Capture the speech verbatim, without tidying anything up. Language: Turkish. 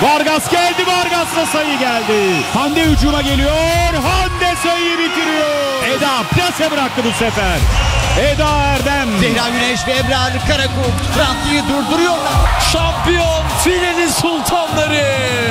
Vargas geldi, Vargas'la sayı geldi. Hande hücuma geliyor, Hande sayıyı bitiriyor. Eda plase bıraktı bu sefer. Eda Erdem. Zehra Güneş ve Ebrar Karakurt Fransa'yı durduruyorlar. Şampiyon filenin sultanları.